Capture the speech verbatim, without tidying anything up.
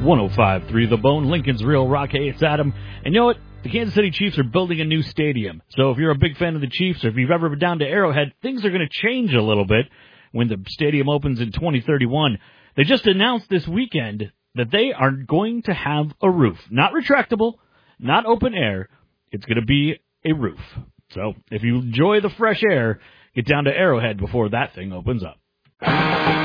one oh five point three The Bone, Lincoln's Real Rock. Hey, it's Adam. And you know what? The Kansas City Chiefs are building a new stadium. So if you're a big fan of the Chiefs, or if you've ever been down to Arrowhead, things are going to change a little bit when the stadium opens in twenty thirty-one. They just announced this weekend that they are going to have a roof. Not retractable, not open air. It's going to be a roof. So if you enjoy the fresh air, get down to Arrowhead before that thing opens up.